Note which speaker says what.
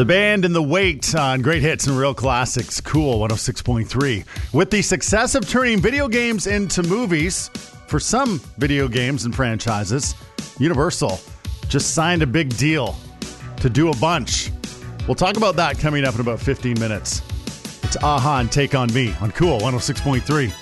Speaker 1: The Band and the Weight on Great Hits and Real Classics. Cool 106.3. With the success of turning video games into movies, for some video games and franchises, Universal just signed a big deal to do a bunch. We'll talk about that coming up in about 15 minutes. It's Aha and Take On Me on Cool 106.3.